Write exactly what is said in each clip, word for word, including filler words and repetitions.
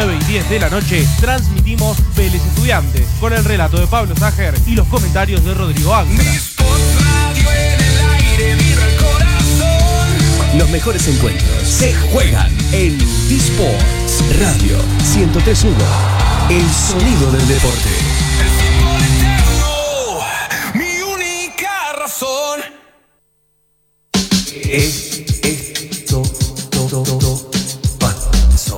nueve y diez de la noche transmitimos Vélez Estudiantes con el relato de Pablo Ságer y los comentarios de Rodrigo Ángel. Los mejores encuentros se juegan en T-Sports Radio ciento tres punto uno. El sonido del deporte. El fútbol eterno, mi única razón. Esto pasó.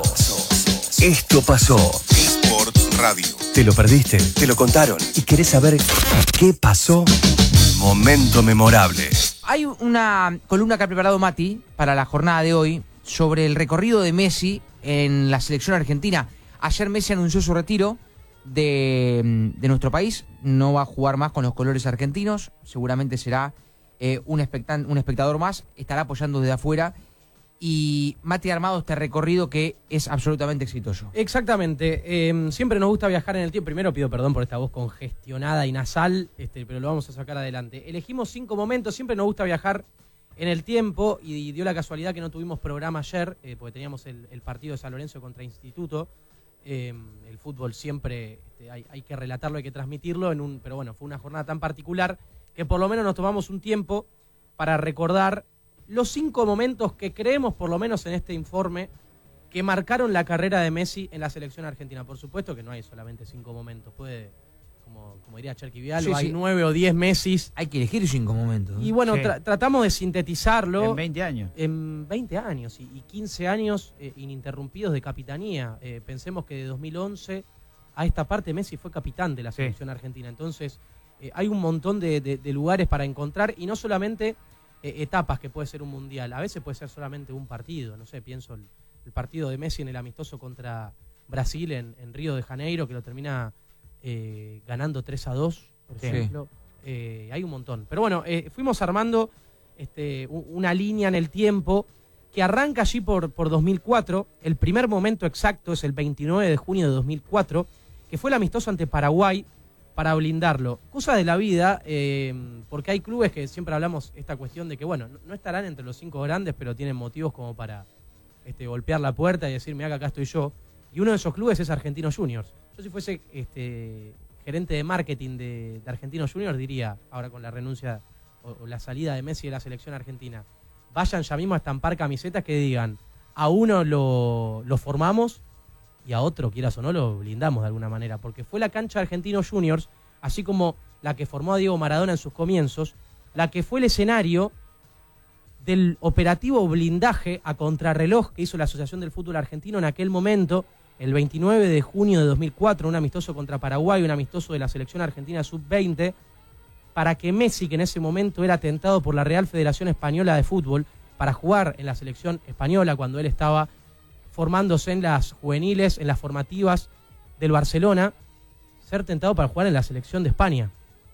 Esto pasó. T-Sports Radio. ¿Te lo perdiste? ¿Te lo contaron? ¿Y querés saber qué pasó? Momento memorable. Hay una columna que ha preparado Mati para la jornada de hoy sobre el recorrido de Messi en la selección argentina. Ayer Messi anunció su retiro de, de nuestro país. No va a jugar más con los colores argentinos. Seguramente será eh, un, espectan- un espectador más. Estará apoyando desde afuera. Y Mati ha armado este recorrido que es absolutamente exitoso. Exactamente. Eh, siempre nos gusta viajar en el tiempo. Primero pido perdón por esta voz congestionada y nasal, este, pero lo vamos a sacar adelante. Elegimos cinco momentos. Siempre nos gusta viajar en el tiempo y dio la casualidad que no tuvimos programa ayer, eh, porque teníamos el, el partido de San Lorenzo contra Instituto. Eh, el fútbol siempre este, hay, hay que relatarlo, hay que transmitirlo, en un, pero bueno, fue una jornada tan particular que por lo menos nos tomamos un tiempo para recordar los cinco momentos que creemos, por lo menos en este informe, que marcaron la carrera de Messi en la selección argentina. Por supuesto que no hay solamente cinco momentos. Puede, como, como diría Cherky Vialo, Sí, hay sí. nueve o diez Messis. Hay que elegir cinco momentos. Y bueno, Sí. tra- tratamos de sintetizarlo. En veinte años. En veinte años y, y quince años eh, ininterrumpidos de capitanía. Eh, pensemos que de dos mil once a esta parte Messi fue capitán de la selección Sí. argentina. Entonces eh, hay un montón de, de, de lugares para encontrar y no solamente eh, etapas que puede ser un mundial. A veces puede ser solamente un partido. No sé, pienso el, el partido de Messi en el amistoso contra Brasil en, en Río de Janeiro, que lo termina eh, ganando tres a dos, por Sí. ejemplo. Eh, hay un montón. Pero bueno, eh, fuimos armando este, u- una línea en el tiempo que arranca allí por, por dos mil cuatro. El primer momento exacto es el veintinueve de junio de dos mil cuatro, que fue el amistoso ante Paraguay para blindarlo. Cosa de la vida, eh, porque hay clubes que siempre hablamos esta cuestión de que, bueno, no, no estarán entre los cinco grandes, pero tienen motivos como para este, golpear la puerta y decir, mirá que acá estoy yo. Y uno de esos clubes es Argentinos Juniors. Yo si fuese este, gerente de marketing de, de Argentinos Juniors diría, ahora con la renuncia o, o la salida de Messi de la selección argentina, vayan ya mismo a estampar camisetas que digan, a uno lo, lo formamos y a otro, quieras o no, lo blindamos de alguna manera, porque fue la cancha de Argentinos Juniors, así como la que formó a Diego Maradona en sus comienzos, la que fue el escenario del operativo blindaje a contrarreloj que hizo la Asociación del Fútbol Argentino en aquel momento, el veintinueve de junio de dos mil cuatro, un amistoso contra Paraguay, un amistoso de la selección argentina sub veinte, para que Messi, que en ese momento era tentado por la Real Federación Española de Fútbol para jugar en la selección española cuando él estaba formándose en las juveniles, en las formativas del Barcelona, ser tentado para jugar en la selección de España.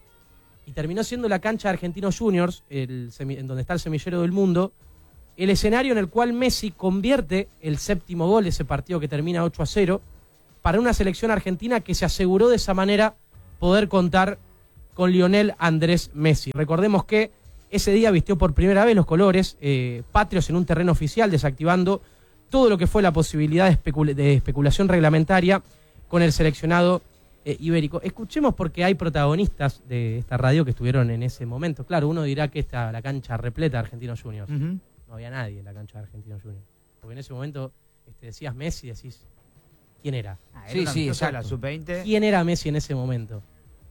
Y terminó siendo la cancha de Argentinos Juniors, el semi, en donde está el semillero del mundo, el escenario en el cual Messi convierte el séptimo gol de ese partido que termina ocho a cero, para una selección argentina que se aseguró de esa manera poder contar con Lionel Andrés Messi. Recordemos que ese día vistió por primera vez los colores eh, patrios en un terreno oficial, desactivando todo lo que fue la posibilidad de, especul- de especulación reglamentaria con el seleccionado eh, ibérico. Escuchemos porque hay protagonistas de esta radio que estuvieron en ese momento. Claro, uno dirá que está la cancha repleta de Argentinos Juniors. Uh-huh. No había nadie en la cancha de Argentinos Juniors. Porque en ese momento este, decías Messi, decís, ¿quién era? Ah, Sí, sí, exacto. La sub veinte. ¿Quién era Messi en ese momento?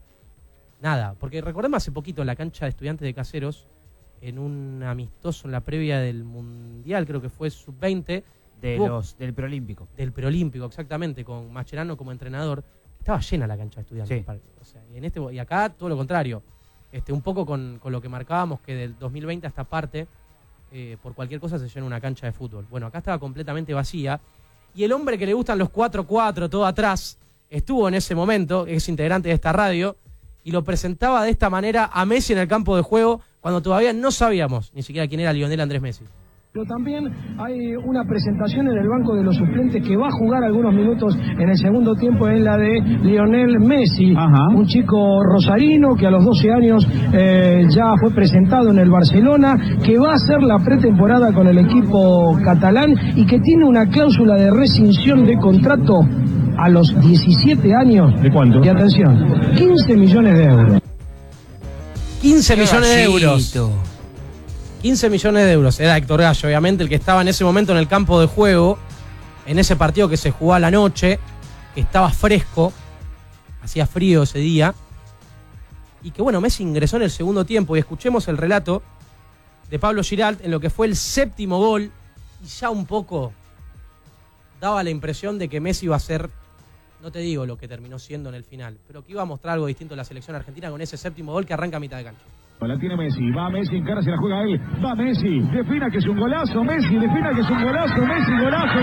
Nada, porque recordemos hace poquito en la cancha de Estudiantes de Caseros, en un amistoso en la previa del Mundial, creo que fue sub veinte, De Hubo- los, del preolímpico. del preolímpico, exactamente, con Mascherano como entrenador, estaba llena la cancha de Estudiantes. Sí. Para- O sea, y, en este, y acá todo lo contrario, este, un poco con, con lo que marcábamos que del dos mil veinte a esta parte, eh, por cualquier cosa se llena una cancha de fútbol. Bueno, acá estaba completamente vacía, y el hombre que le gustan los cuatro cuatro, todo atrás, estuvo en ese momento, es integrante de esta radio, y lo presentaba de esta manera a Messi en el campo de juego, cuando todavía no sabíamos ni siquiera quién era Lionel Andrés Messi. Pero también hay una presentación en el banco de los suplentes que va a jugar algunos minutos en el segundo tiempo, en la de Lionel Messi. Ajá. Un chico rosarino que a los doce años eh, ya fue presentado en el Barcelona, que va a hacer la pretemporada con el equipo catalán y que tiene una cláusula de rescisión de contrato a los diecisiete años. ¿De cuánto? Y atención, quince millones de euros. quince millones de euros. quince millones de euros. Era Héctor Gallo, obviamente, el que estaba en ese momento en el campo de juego, en ese partido que se jugó a la noche, que estaba fresco, hacía frío ese día, y que bueno, Messi ingresó en el segundo tiempo, y escuchemos el relato de Pablo Giralt en lo que fue el séptimo gol, y ya un poco daba la impresión de que Messi iba a ser, no te digo lo que terminó siendo en el final, pero que iba a mostrar algo distinto a la selección argentina con ese séptimo gol que arranca a mitad de cancha. La tiene Messi, va Messi, encara, se la juega él, va Messi, defina que es un golazo, Messi, defina que es un golazo, Messi, golazo,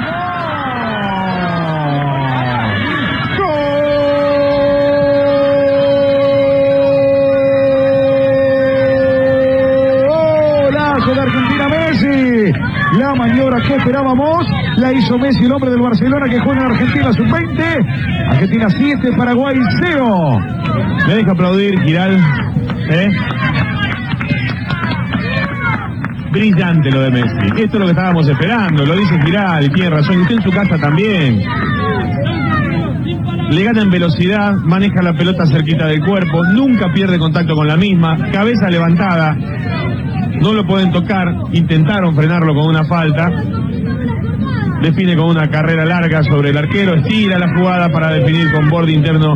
¡gol! ¡Golazo de Argentina, Messi! La maniobra que esperábamos la hizo Messi, el hombre del Barcelona que juega en Argentina sub veinte, Argentina siete, Paraguay cero. Me deja aplaudir, Giral, ¿eh? Brillante lo de Messi. Esto es lo que estábamos esperando. Lo dice Giral y tiene razón. Y usted en su casa también. Le gana en velocidad, maneja la pelota cerquita del cuerpo, nunca pierde contacto con la misma, cabeza levantada, no lo pueden tocar, intentaron frenarlo con una falta, define con una carrera larga sobre el arquero, estira la jugada para definir con borde interno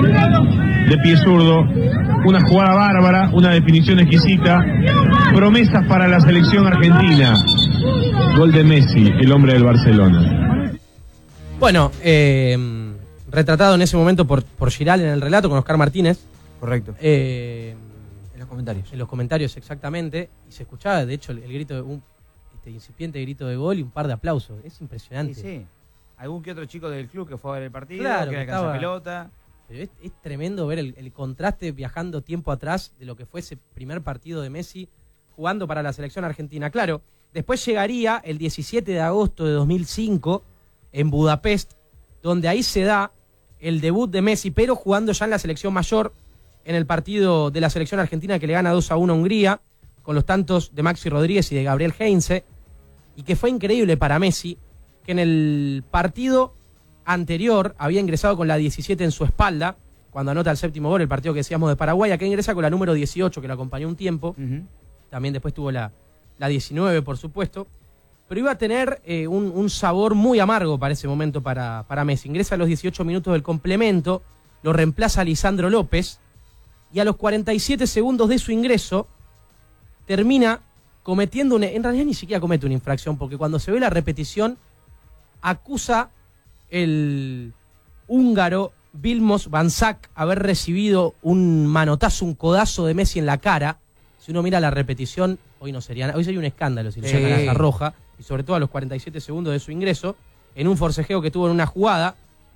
de pie zurdo. Una jugada bárbara, una definición exquisita, promesas para la selección argentina. Gol de Messi, el hombre del Barcelona. Bueno, eh, retratado en ese momento por, por Giral en el relato con Oscar Martínez. Correcto. Eh, en los comentarios. En los comentarios, exactamente. Y se escuchaba, de hecho, el, el grito de un este incipiente grito de gol y un par de aplausos. Es impresionante. Sí, sí. Algún que otro chico del club que fue a ver el partido, claro, que, que alcanza estaba... pelota. Pero es, es tremendo ver el, el contraste viajando tiempo atrás de lo que fue ese primer partido de Messi jugando para la selección argentina. Claro, después llegaría el diecisiete de agosto de dos mil cinco en Budapest, donde ahí se da el debut de Messi, pero jugando ya en la selección mayor, en el partido de la selección argentina que le gana dos a uno a Hungría, con los tantos de Maxi Rodríguez y de Gabriel Heinze, y que fue increíble para Messi, que en el partido anterior había ingresado con la diecisiete en su espalda, cuando anota el séptimo gol, el partido que decíamos de Paraguay. Acá ingresa con la número dieciocho, que lo acompañó un tiempo. Uh-huh. También después tuvo la, la diecinueve, por supuesto. Pero iba a tener eh, un, un sabor muy amargo para ese momento para, para Messi. Ingresa a los dieciocho minutos del complemento, lo reemplaza Lisandro López, y a los cuarenta y siete segundos de su ingreso termina cometiendo una... En realidad ni siquiera comete una infracción, porque cuando se ve la repetición acusa el húngaro Vilmos Banzak haber recibido un manotazo, un codazo de Messi en la cara. Si uno mira la repetición, hoy no sería, hoy sería un escándalo si le sacan sí. la roja, y sobre todo a los cuarenta y siete segundos de su ingreso, en un forcejeo que tuvo en una jugada,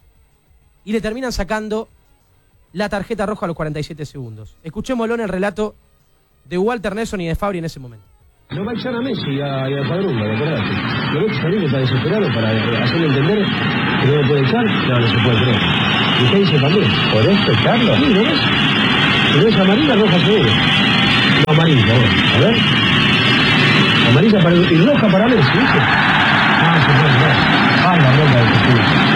y le terminan sacando la tarjeta roja a los cuarenta y siete segundos. Escuchémoslo en el relato de Walter Nelson y de Fabri en ese momento. Lo va a echar a Messi y a, y a Padrón, ¿me acordás? Lo va a echar a Messi, está desesperado para hacerle entender que no lo puede echar. No, no se puede creer. ¿Y qué dice también? ¿Podés echarlo? Sí, ¿lo ves? Si no es amarilla, roja seguro. No, amarilla, bueno, a ver. Amarilla para... y roja para Messi, ¿viste? Ah, se puede creer. Ah, la roja de Jesús.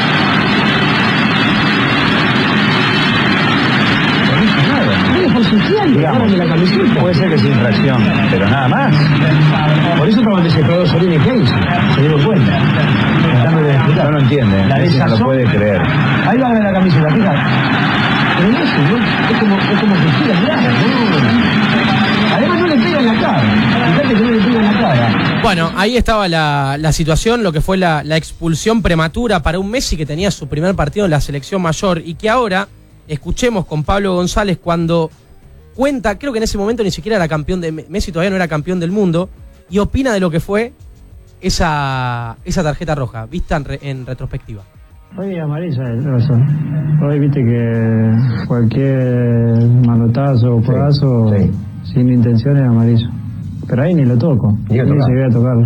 Digamos, la camiseta. Puede ser que sea infracción, pero nada más. Por eso estaban desesperados Solín y Heinze. Se dieron cuenta. No lo entienden. La no lo puede creer. Ahí va a ver la camiseta, fíjate. Pero no es, ¿no? Es como, es como que gira mirando, ¿no? Además no le pega en la cara. Fíjate que no le pega en la cara. Bueno, ahí estaba la, la situación, lo que fue la, la expulsión prematura para un Messi que tenía su primer partido en la selección mayor y que ahora escuchemos con Pablo González cuando cuenta, creo que en ese momento ni siquiera era campeón de Messi, todavía no era campeón del mundo, y opina de lo que fue esa, esa tarjeta roja, vista en, re, en retrospectiva. Hoy amarilla, razón. Hoy viste que cualquier manotazo o codazo sí, sí. sin intención es amarillo. Pero ahí ni lo toco, ni llegué a tocarlo.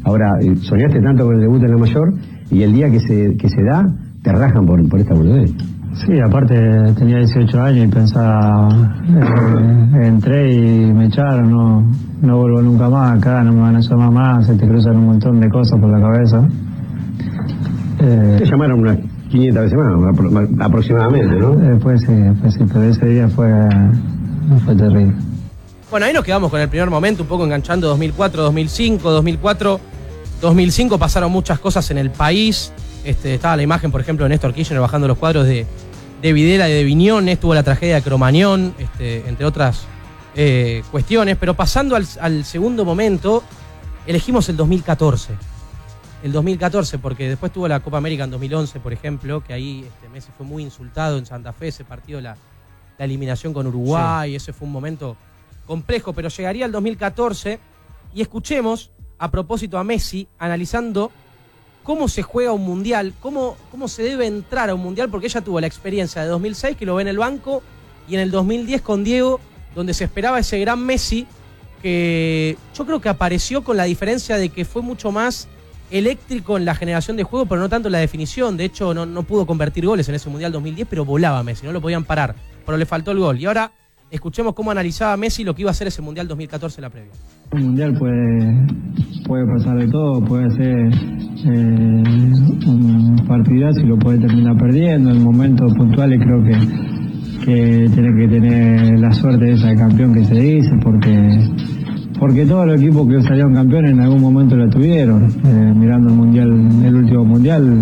Ahora, eh, soñaste tanto con el debut en la mayor y el día que se, que se da, te rajan por, por esta boludez. Sí, aparte tenía dieciocho años y pensaba, eh, entré y me echaron, no, no vuelvo nunca más acá, no me van a llamar más, se te cruzan un montón de cosas por la cabeza. Eh, te llamaron unas quinientas veces más, aproximadamente, ¿no? Después sí, después sí, pero ese día fue, fue terrible. Bueno, ahí nos quedamos con el primer momento, un poco enganchando dos mil cuatro, dos mil cinco, dos mil cuatro, dos mil cinco pasaron muchas cosas en el país. Este, estaba la imagen, por ejemplo, de Néstor Kirchner bajando los cuadros de, de Videla y de Viñón, estuvo la tragedia de Cromañón, este, entre otras eh, cuestiones, pero pasando al, al segundo momento, elegimos el dos mil catorce. El dos mil catorce, porque después tuvo la Copa América en dos mil once, por ejemplo, que ahí este, Messi fue muy insultado en Santa Fe, ese partido, la, la eliminación con Uruguay, sí. Ese fue un momento complejo, pero llegaría el dos mil catorce y escuchemos, a propósito a Messi, analizando cómo se juega un mundial, cómo, cómo se debe entrar a un mundial, porque ella tuvo la experiencia de dos mil seis, que lo ve en el banco, y en el dos mil diez con Diego, donde se esperaba ese gran Messi, que yo creo que apareció con la diferencia de que fue mucho más eléctrico en la generación de juego, pero no tanto en la definición. De hecho, no, no pudo convertir goles en ese mundial dos mil diez, pero volaba Messi, no lo podían parar, pero le faltó el gol. Y ahora escuchemos cómo analizaba Messi lo que iba a ser ese mundial dos mil catorce en la previa. Un mundial puede, puede pasar de todo, puede ser eh, un partidazo y lo puede terminar perdiendo. En momentos puntuales creo que, que tiene que tener la suerte de esa campeón que se dice, porque porque todos los equipos que salieron campeones en algún momento la tuvieron. Eh, mirando el mundial, el último mundial,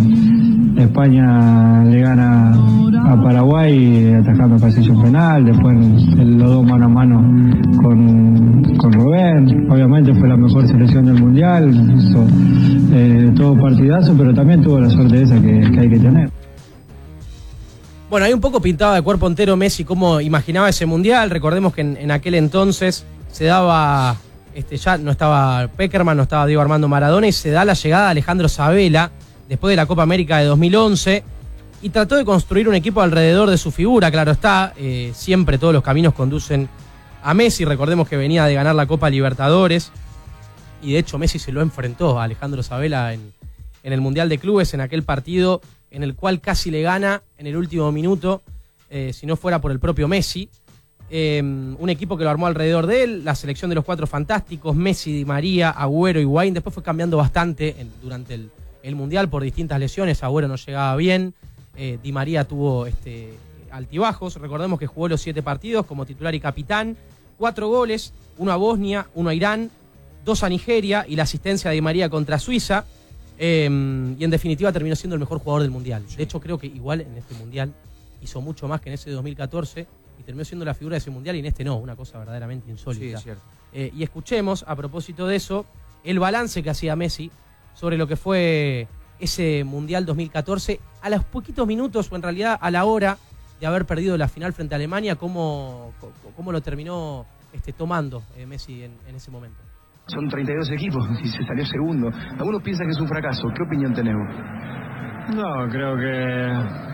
España le gana a Paraguay atajando el pasillo penal, después el, los dos mano a mano con, con Rubén. Obviamente fue la mejor selección del mundial, hizo eh, todo partidazo, pero también tuvo la suerte esa que, que hay que tener. Bueno, ahí un poco pintaba de cuerpo entero Messi cómo imaginaba ese mundial. Recordemos que en, en aquel entonces se daba, este, ya no estaba Peckerman, no estaba Diego Armando Maradona, y se da la llegada de Alejandro Sabella después de la Copa América de dos mil once, y trató de construir un equipo alrededor de su figura, claro está, eh, siempre todos los caminos conducen a Messi. Recordemos que venía de ganar la Copa Libertadores, y de hecho Messi se lo enfrentó a Alejandro Sabella en, en el Mundial de Clubes, en aquel partido en el cual casi le gana en el último minuto, eh, si no fuera por el propio Messi. Eh, un equipo que lo armó alrededor de él, la selección de los cuatro fantásticos, Messi, Di María, Agüero y Higuaín. Después fue cambiando bastante en, durante el, el Mundial por distintas lesiones. Agüero no llegaba bien, eh, Di María tuvo este, altibajos. Recordemos que jugó los siete partidos como titular y capitán, cuatro goles, uno a Bosnia, uno a Irán, dos a Nigeria y la asistencia de Di María contra Suiza. Eh, y en definitiva terminó siendo el mejor jugador del Mundial. De hecho, creo que igual en este Mundial hizo mucho más que en ese de dos mil catorce y terminó siendo la figura de ese Mundial, y en este no, una cosa verdaderamente insólita. Sí, es cierto. Eh, y escuchemos, a propósito de eso, el balance que hacía Messi sobre lo que fue ese Mundial dos mil catorce, a los poquitos minutos, o en realidad a la hora de haber perdido la final frente a Alemania, cómo, cómo lo terminó este, tomando eh, Messi en, en ese momento. Son treinta y dos equipos y se salió segundo. Algunos piensan que es un fracaso. ¿Qué opinión tenemos? No, creo que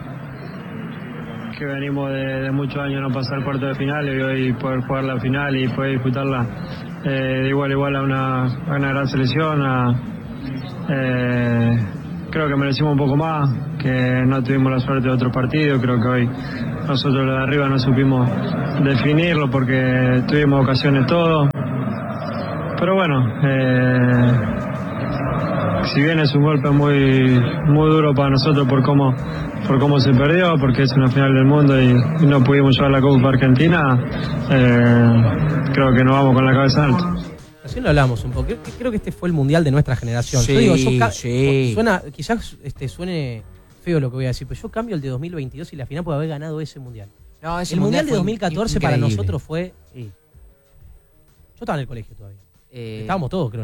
que venimos de, de muchos años no pasar cuarto de final, y hoy poder jugar la final y poder disputarla eh, de igual a igual a una, a una gran selección. A, eh, creo que merecimos un poco más, que no tuvimos la suerte de otro partido. Creo que hoy nosotros los de arriba no supimos definirlo porque tuvimos ocasiones todos. Pero bueno, eh, si bien es un golpe muy muy duro para nosotros por cómo por cómo se perdió, porque es una final del mundo y, y no pudimos llevar la Copa Argentina, eh, creo que nos vamos con la cabeza alta. Así lo hablamos un poco. Creo que este fue el mundial de nuestra generación. Sí, yo digo, yo ca- sí. Suena, quizás este, suene feo lo que voy a decir, pero yo cambio el de dos mil veintidós y la final puede haber ganado ese mundial. No, ese el mundial, mundial de fue dos mil catorce para increíble. nosotros fue... Sí. Yo estaba en el colegio todavía. Eh, Estábamos todos, creo.